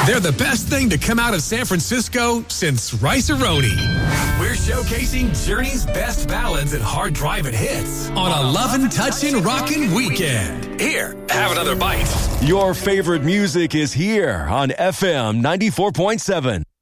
They're the best thing to come out of San Francisco since Rice-A-Roni. We're showcasing Journey's best ballads and hard driving hits on a lovin', touchin', rockin' weekend. Here, have another bite. Your favorite music is here on FM 94.7.